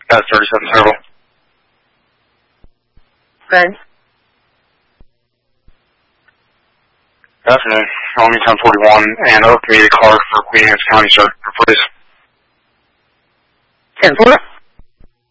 That's 37 total. Okay. Good afternoon. Only 1041 and up to me the car for Queen Anne's County, sir. Please. 10-4?